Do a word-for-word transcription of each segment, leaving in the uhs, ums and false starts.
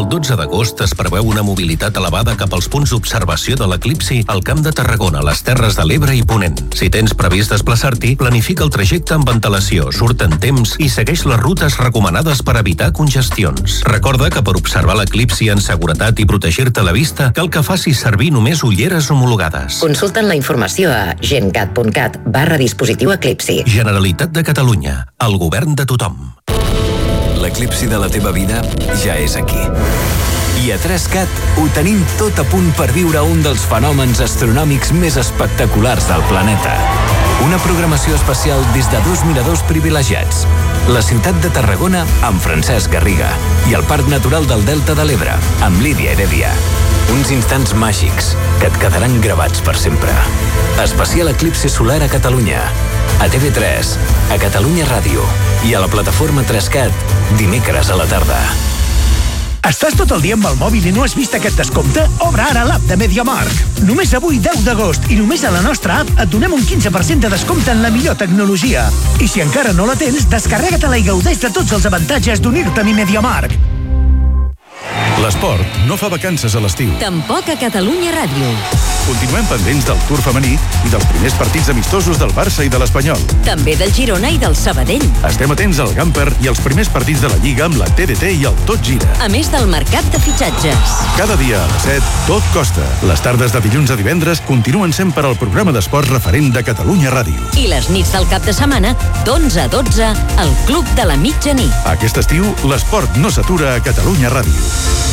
El dotze d'agost es preveu una mobilitat elevada cap als punts d'observació de l'eclipsi al Camp de Tarragona, les Terres de l'Ebre i Ponent. Si tens previst desplaçar-t'hi, planifica el trajecte amb antelació, surt en temps i segueix les rutes recomanades per evitar congestions. Recorda que per observar l'eclipsi en seguretat i protegir-te la vista, cal que facis servir només ulleres homologades. Consulta'n la informació a gencat.cat barra dispositiu eclipsi. Generalitat de Catalunya, el govern de tothom. L'eclipsi de la teva vida ja és aquí. I a tres cat ho tenim tot a punt per viure un dels fenòmens astronòmics més espectaculars del planeta. Una programació especial des de dos miradors privilegiats. La ciutat de Tarragona amb Francesc Garriga i el Parc Natural del Delta de l'Ebre amb Lídia Heredia. Uns instants màgics que et quedaran gravats per sempre. Especial eclipsi solar a Catalunya. A T V tres, a Catalunya Ràdio i a la plataforma tres cat dimecres a la tarda. Estàs tot el dia amb el mòbil i no has vist aquest descompte? Obre ara l'app de MediaMarkt. Només avui, deu d'agost, i només a la nostra app et donem un quinze per cent de descompte en la millor tecnologia. I si encara no la tens, descarrega-te-la i gaudeix de tots els avantatges d'unir-te a MediaMarkt. L'esport no fa vacances a l'estiu. Tampoc a Catalunya Ràdio. Continuem pendents del Tour femení i dels primers partits amistosos del Barça i de l'Espanyol. També del Girona i del Sabadell. Estem atents al Gamper i als primers partits de la Lliga amb la T D T i el Tot Gira. A més del mercat de fitxatges. Cada dia a les set, Tot Costa. Les tardes de dilluns a divendres continuen sent per al programa d'esports referent de Catalunya Ràdio. I les nits del cap de setmana, d'onze a dotze, al Club de la Mitjanit. Aquest estiu, l'esport no s'atura a Catalunya Ràdio.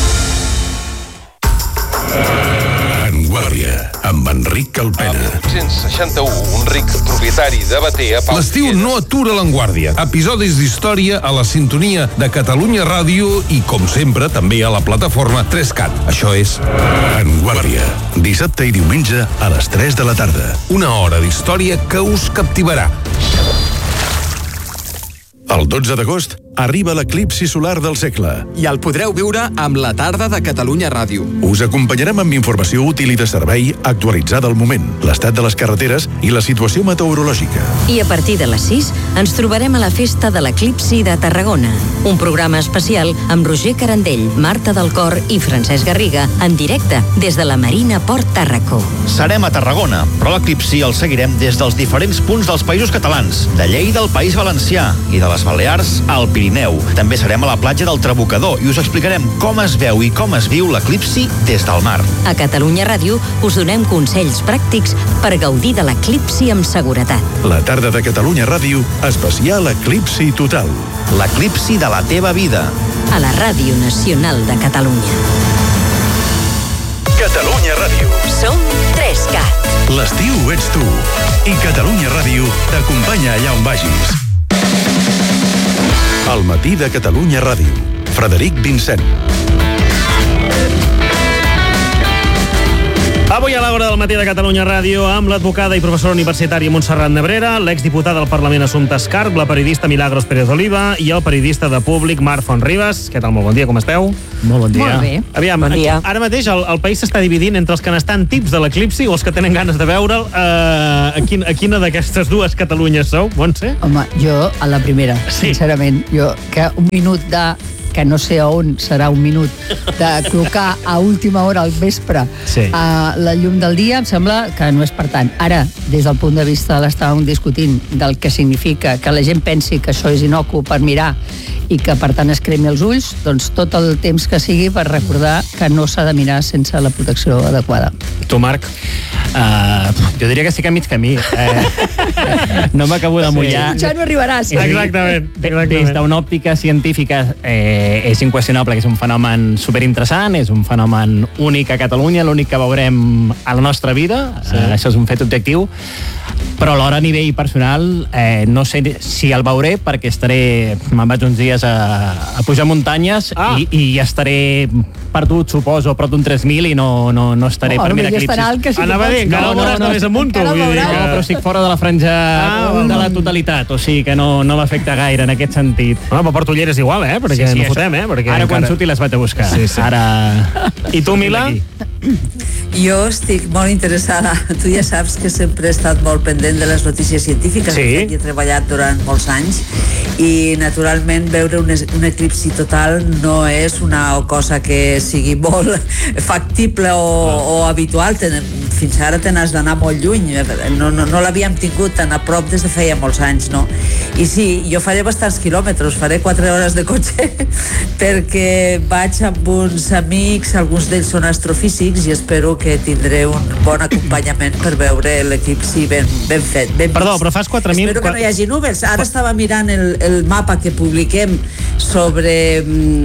En Guàrdia, amb Enric Calpena. En vuit-cents seixanta-u, un ric propietari de Batea... L'estiu no atura l'Enguàrdia. Episodis d'història a la sintonia de Catalunya Ràdio i, com sempre, també a la plataforma tres cat. Això és... En Guàrdia, dissabte i diumenge a les tres de la tarda. Una hora d'història que us captivarà. El dotze d'agost arriba l'eclipsi solar del segle. I el podreu viure amb la tarda de Catalunya Ràdio. Us acompanyarem amb informació útil i de servei actualitzada al moment, l'estat de les carreteres i la situació meteorològica. I a partir de les sis ens trobarem a la Festa de l'Eclipsi de Tarragona. Un programa especial amb Roger Carandell, Marta del Cor i Francesc Garriga en directe des de la Marina Port Tàrraco. Serem a Tarragona, però l'eclipsi el seguirem des dels diferents punts dels països catalans, de Lleida al País Valencià i de les Balears al Pirineu. També serem a la platja del Trabucador i us explicarem com es veu i com es viu l'eclipsi des del mar. A Catalunya Ràdio us donem consells pràctics per gaudir de l'eclipsi amb seguretat. La tarda de Catalunya Ràdio, especial eclipsi total. L'eclipsi de la teva vida. A la Ràdio Nacional de Catalunya. Catalunya Ràdio. Som tres cat. L'estiu ets tu. I Catalunya Ràdio t'acompanya allà on vagis. El matí de Catalunya Ràdio. Frederic Vincent. Avui a l'hora del matí de Catalunya Ràdio amb l'advocada i professora universitària Montserrat Nebrera, l'exdiputada al Parlament Assumpta Escarp, la periodista Milagros Pérez Oliva i el periodista de Públic Marc Fonribas. Què tal? Molt bon dia, com esteu? Molt bon dia. Molt bé. Aviam, bon dia. Ara mateix el, el país s'està dividint entre els que n'estan tips de l'eclipsi o els que tenen ganes de veure'l. Uh, a, quin, a quina d'aquestes dues Catalunyes sou, Montse? Home, jo a la primera, sí. Sincerament. Jo, que un minut de... que no sé on serà un minut, de col·locar a última hora al vespre sí. a la llum del dia, em sembla que no és per tant. Ara, des del punt de vista, l'estàvem discutint del que significa que la gent pensi que això és inocu per mirar i que per tant es cremi els ulls, doncs tot el temps que sigui per recordar que no s'ha de mirar sense la protecció adequada. Tu, Marc? Uh, jo diria que sí que a mig camí. Eh, no m'acabo de mullar. Sí, ja no arribaràs. Sí. Exactament. exactament. Des d'una òptica científica eh, és inqüestionable que és un fenomen superinteressant, és un fenomen únic a Catalunya, l'únic que veurem a la nostra vida, sí. eh, això és un fet objectiu, però alhora a nivell personal eh, no sé si el veuré perquè estaré, me'n vaig uns dies a, a pujar muntanyes ah. i, i estaré perdut, suposo, prop d'un tres mil i no, no, no estaré oh, per mirar eclipsis. Que sí Anava bé, encara no, no, veuràs no, només amunt, tu. No, però estic fora de la franja ah, de la totalitat, o sigui que no, no m'afecta gaire en aquest sentit. No, però porto ulleres igual, eh? Perquè sí, sí, no fotem, eh? Perquè ara encara... quan surti les vaig a buscar. Sí, sí. Ara... I tu, Mila? Jo estic molt interessada. Tu ja saps que sempre he estat molt pendent de les notícies científiques. Sí. De fet, he treballat durant molts anys i, naturalment, veure un, un eclipsi total no és una cosa que sigui molt factible o, o habitual. Ten, fins ara te n'has d'anar molt lluny. No, no, no l'havíem tingut tan a prop des de feia molts anys, no? I sí, jo faré bastants quilòmetres, faré quatre hores de cotxe perquè vaig amb uns amics, alguns d'ells són astrofísics i espero que tindré un bon acompanyament per veure l'eclipsi ben, ben fet. Ben Perdó, però fas quatre mil... Espero que no hi hagi núvols. Ara estava mirant el, el mapa que publiquem sobre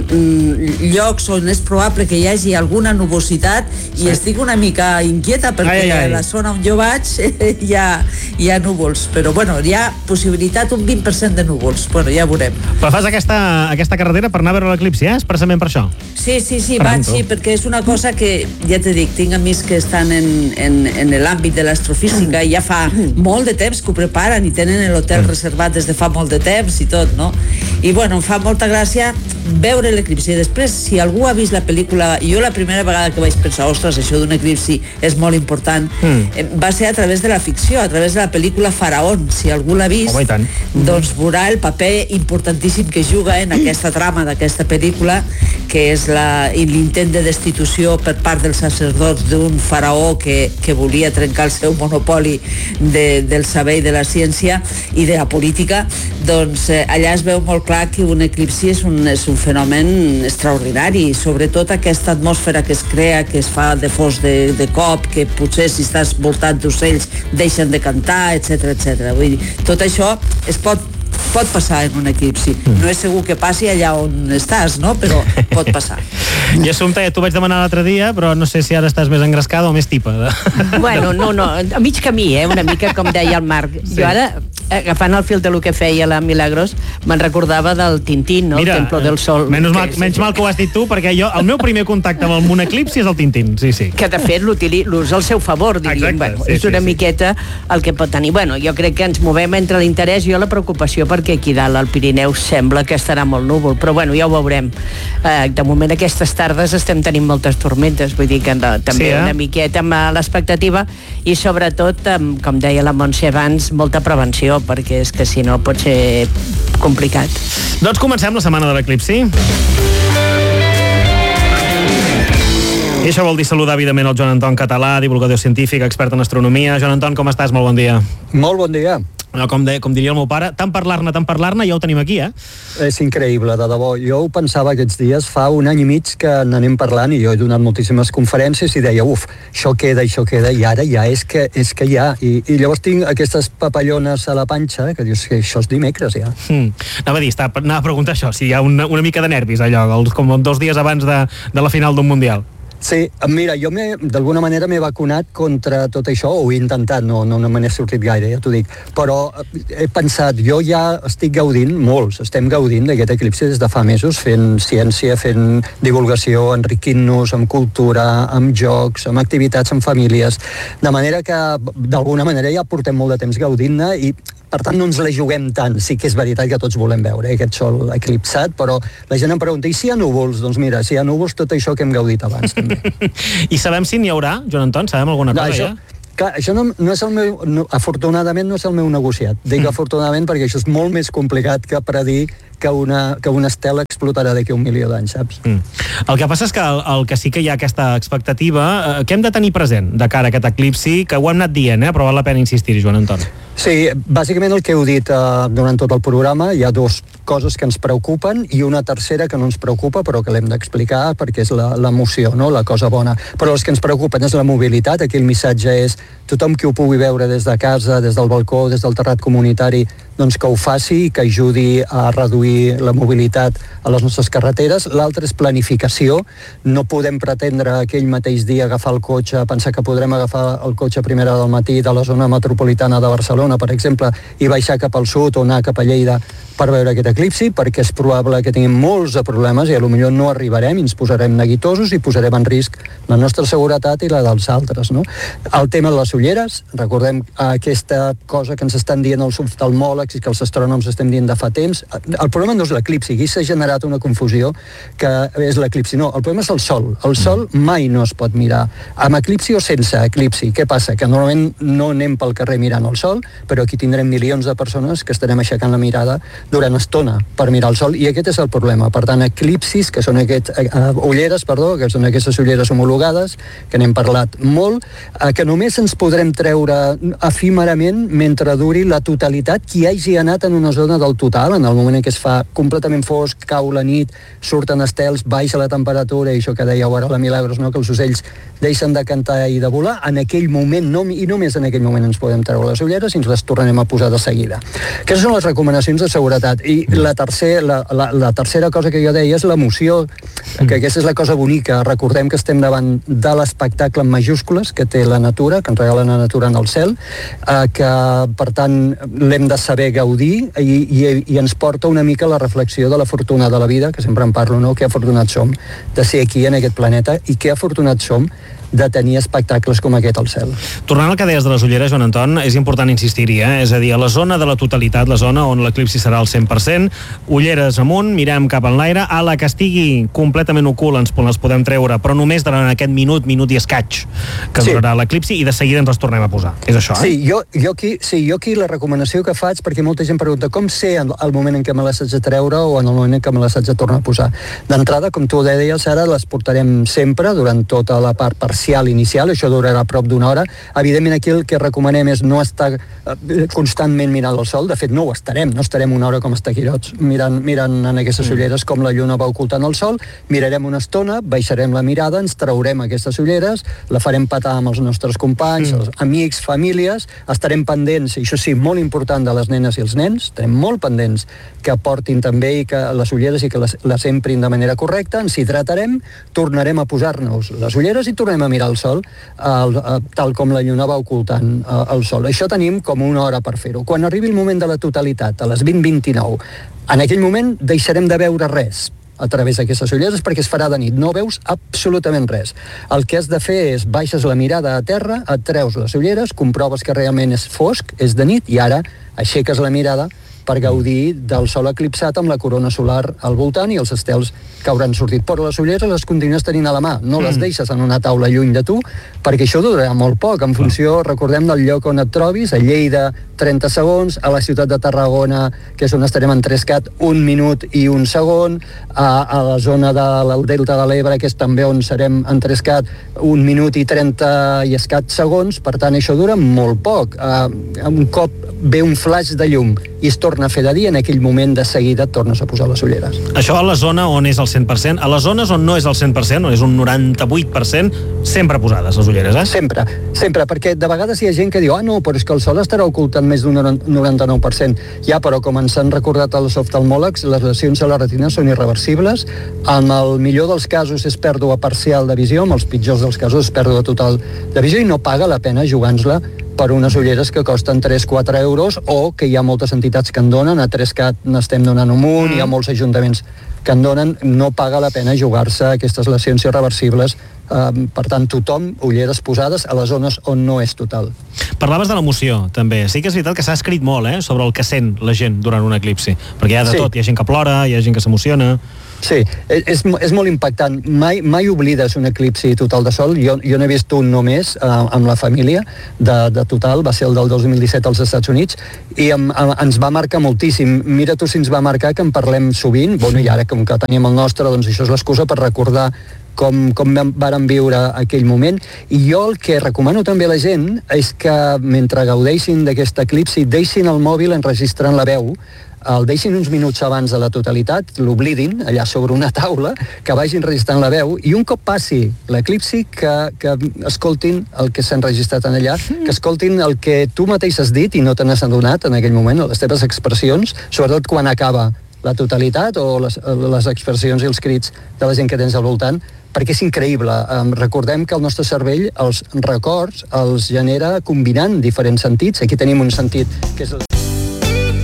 mm, llocs on és probable que hi hagi alguna nubositat i estic una mica inquieta perquè ai, ai, ai. a la zona on jo vaig hi ha, hi ha núvols, però bueno, hi ha possibilitat un vint per cent de núvols. Bueno, ja veurem. Però fas aquesta, aquesta carretera per anar a veure l'eclipsi, eh? Expressament per això. Sí, sí, sí, vaig, sí, perquè és una cosa que, ja te dic, tinc amics que estan en, en, en l'àmbit de l'astrofísica i ja fa molt de temps que ho preparen i tenen l'hotel reservat des de fa molt de temps i tot, no? I bueno, em fa molta gràcia veure l'eclipsi. Després, si algú ha vist la pel·lícula, jo la primera vegada que vaig pensar, ostres, això d'un eclipsi és molt important, mm. va ser a través de la ficció, a través de la pel·lícula Faraón. Si algú l'ha vist, oh, tant. doncs veurà el paper importantíssim que juga en aquesta trama d'aquesta pel·lícula, que és la, l'intent de destitució per part dels sacerdots d'un faraó que, que volia trencar el seu monopoli de, del saber i de la ciència i de la política. Doncs eh, allà es veu molt clar que un eclipsi és un, és un fenomen extraordinari, sobretot aquesta atmosfera que es crea, que es fa de fos de, de cop, que potser si estàs voltat d'ocells deixen de cantar, etcètera, etcètera. Vull dir, tot això es pot pot passar en un eclipsi. No és segur que passi allà on estàs, no? Però pot passar. I Assumpta, t'ho vaig demanar l'altre dia, però no sé si ara estàs més engrescada o més tipa. Bueno, no, no, a mig camí, eh? Una mica com deia el Marc. Sí. Jo ara, agafant el fil de lo que feia la Milagros, me'n recordava del Tintín, no? Mira, el Templo del Sol. Menys mal, menys mal que ho has dit tu, perquè jo, el meu primer contacte amb un eclipsi és el Tintín, sí, sí. Que de fet l'ús al seu favor, diríem. Exacte, bueno, sí, és una sí, miqueta el que pot tenir. Bueno, jo crec que ens movem entre l'interès i la preocupació perquè aquí dalt al Pirineu sembla que estarà molt núvol, però bueno, ja ho veurem. Eh, de moment aquestes tardes estem tenint moltes tormentes, vull dir que de, també sí, eh? una miqueta amb l'expectativa i sobretot, amb, com deia la Montse abans, molta prevenció, perquè és que si no pot ser complicat. Doncs comencem la setmana de l'eclipsi. I això vol dir saludar, evidentment, el Joan Anton Català, divulgador científic, expert en astronomia. Joan Anton, com estàs? Molt bon dia. Molt bon dia. Com, de, com diria el meu pare, tant parlar-ne, tant parlar-ne, ja ho tenim aquí, eh? És increïble, de debò. Jo ho pensava aquests dies, fa un any i mig que n'anem parlant i jo he donat moltíssimes conferències i deia, uf, això queda, això queda, i ara ja és que, és que ja. I, I llavors tinc aquestes papallones a la panxa, que dius que això és dimecres, ja. Mm. Anava a dir, estava, anava a preguntar això, si hi ha una, una mica de nervis, allò, com dos dies abans de, de la final d'un Mundial. Sí, mira, jo d'alguna manera m'he vacunat contra tot això, o he intentat, no, no, no me n'he sortit gaire, ja t'ho dic, però he pensat, jo ja estic gaudint, molts, estem gaudint d'aquest eclipsi des de fa mesos, fent ciència, fent divulgació, enriquint-nos amb cultura, amb jocs, amb activitats amb famílies, de manera que d'alguna manera ja portem molt de temps gaudint-ne i per tant no ens la juguem tant. Sí que és veritat que tots volem veure eh, aquest sol eclipsat, però la gent em pregunta, i si hi ha núvols? Doncs mira, si hi ha núvols, tot això que hem gaudit abans també. I sabem si n'hi haurà, Joan Anton? Sabem alguna cosa, no, això, ja? Clar, això no, no és el meu... No, afortunadament no és el meu negociat. Dic mm. afortunadament perquè això és molt més complicat que predir que una, que una estela explotarà d'aquí un milió d'anys, saps? Mm. El que passa és que el, el que sí que hi ha aquesta expectativa, eh, que hem de tenir present de cara a aquest eclipsi, que ho hem anat dient, eh, però val la pena insistir, Joan Anton. Sí, bàsicament el que heu dit eh, durant tot el programa, hi ha dues coses que ens preocupen i una tercera que no ens preocupa, però que l'hem d'explicar perquè és l'emoció, no? La cosa bona. Però els que ens preocupen és la mobilitat. Aquí el missatge és tothom qui ho pugui veure des de casa, des del balcó, des del terrat comunitari, doncs que ho faci i que ajudi a reduir la mobilitat a les nostres carreteres. L'altre és planificació. No podem pretendre aquell mateix dia agafar el cotxe, pensar que podrem agafar el cotxe a primera del matí de la zona metropolitana de Barcelona, per exemple, i baixar cap al sud o anar cap a Lleida per veure aquest eclipsi, perquè és probable que tinguem molts de problemes i potser no arribarem i ens posarem neguitosos i posarem en risc la nostra seguretat i la dels altres, no? El tema de les ulleres, recordem aquesta cosa que ens estan dient els oftalmòlegs meteorològics que els astrònoms estem dient de fa temps. El problema no és l'eclipsi, aquí s'ha generat una confusió que és l'eclipsi. No, el problema és el sol. El sol mai no es pot mirar, amb eclipsi o sense eclipsi. Què passa? Que normalment no anem pel carrer mirant el sol, però aquí tindrem milions de persones que estarem aixecant la mirada durant estona per mirar el sol, i aquest és el problema. Per tant, eclipsis, que són aquests, uh, ulleres, perdó, que són aquestes ulleres homologades, que n'hem parlat molt, uh, que només ens podrem treure efímerament mentre duri la totalitat qui hagi anat en una zona del total, en el moment en què es fa completament fosc, cau la nit, surten estels, baixa la temperatura, i això que dèieu ara la Milagros, no? Que els ocells deixen de cantar i de volar, en aquell moment, no, i només en aquell moment ens podem treure les ulleres i ens les tornarem a posar de seguida. Aquestes són les recomanacions de seguretat. I la, tercer, la, la, la tercera cosa que jo deia és l'emoció, que aquesta és la cosa bonica. Recordem que estem davant de l'espectacle en majúscules que té la natura, que ens regala la natura en el cel, eh, que per tant l'hem de saber gaudir, i, i, i ens porta una mica a la reflexió de la fortuna de la vida, que sempre en parlo, no? Que afortunats som de ser aquí en aquest planeta, i que afortunats som de tenir espectacles com aquest al cel. Tornant al que deies de les ulleres, Joan Anton, és important insistir-hi, eh? És a dir, a la zona de la totalitat, la zona on l'eclipsi serà al cent per cent, ulleres amunt, mirem cap en l'aire, a la que estigui completament ocult ens les podem treure, però només durant aquest minut, minut i escaig que sí. durarà l'eclipsi, i de seguida ens les tornem a posar. És això, eh? Sí, jo, jo, aquí, sí, jo aquí la recomanació que faig, perquè molta gent pregunta com sé el moment en què me les haig de treure o en el moment en què me les haig de tornar a posar. D'entrada, com tu deies ara, les portarem sempre durant tota la part parcial inicial, això durarà prop d'una hora. Evidentment aquí el que recomanem és no estar constantment mirant el sol, de fet no ho estarem, no estarem una hora com estaquirots mirant, mirant en aquestes ulleres com la lluna va ocultant el sol, mirarem una estona, baixarem la mirada, ens traurem aquestes ulleres, la farem petar amb els nostres companys, els amics, famílies, estarem pendents, i això sí, molt important, de les nenes i els nens, estarem molt pendents que portin també i que les ulleres i que les, les emprin de manera correcta, ens hidratarem, tornarem a posar-nos les ulleres i tornem a mirar el sol, el, el, tal com la lluna va ocultant el, el sol. Això tenim com una hora per fer-ho. Quan arribi el moment de la totalitat, a les vint vint-i-nou, en aquell moment deixarem de veure res a través d'aquestes ulleres perquè es farà de nit, no veus absolutament res. El que has de fer és baixes la mirada a terra, et treus les ulleres, comproves que realment és fosc, és de nit, i ara aixeques la mirada per gaudir del sol eclipsat amb la corona solar al voltant i els estels que hauran sortit. Però les ulleres les continues tenint a la mà, no les deixes en una taula lluny de tu, perquè això durarà molt poc, en funció, recordem, del lloc on et trobis. A Lleida, trenta segons, a la ciutat de Tarragona, que és on estarem en Trescat, un minut i un segon, a, a la zona del Delta de l'Ebre, que és també on serem en Trescat, un minut i trenta i escat segons, per tant això dura molt poc. Uh, un cop ve un flash de llum i es torna a fer de dia, en aquell moment de seguida et tornes a posar les ulleres. Això a la zona on és el cent per cent, a les zones on no és el cent per cent, on és un noranta-vuit per cent, sempre posades les ulleres, eh? Sempre, sempre, perquè de vegades hi ha gent que diu ah no, però és que el sol estarà ocultant més d'un noranta-nou per cent. Ja, però com ens han recordat els oftalmòlegs, les lesions a la retina són irreversibles, en el millor dels casos és pèrdua parcial de visió, en els pitjors dels casos és pèrdua total de visió, i no paga la pena jugar-nos-la per unes ulleres que costen tres a quatre euros, o que hi ha moltes entitats que en donen, a Trescat n'estem donant un munt, mm. hi ha molts ajuntaments que en donen, no paga la pena jugar-se aquestes lesions irreversibles. Uh, per tant, tothom, ulleres posades a les zones on no és total. Parlaves de l'emoció, també. Sí que és veritat que s'ha escrit molt, eh, sobre el que sent la gent durant un eclipsi, perquè hi ha de sí. tot, hi ha gent que plora, hi ha gent que s'emociona. Sí, és, és molt impactant. Mai, mai oblides un eclipsi total de sol. Jo, jo n'he vist un només eh, amb la família de, de total, va ser el del dos mil disset als Estats Units, i em, em, ens va marcar moltíssim. Mira tu si ens va marcar, que en parlem sovint, bueno, i ara com que tenim el nostre, doncs això és l'excusa per recordar com, com varen viure aquell moment. I jo el que recomano també a la gent és que mentre gaudeixin d'aquest eclipsi, deixin el mòbil enregistrant la veu, el deixin uns minuts abans de la totalitat, l'oblidin allà sobre una taula, que vagin registrant la veu, i un cop passi l'eclipsi que, que escoltin el que s'ha enregistrat en allà, que escoltin el que tu mateix has dit i no te n'has adonat en aquell moment, les teves expressions, sobretot quan acaba la totalitat, o les, les expressions i els crits de la gent que tens al voltant, perquè és increïble. Um, recordem que el nostre cervell els records els genera combinant diferents sentits. Aquí tenim un sentit que és el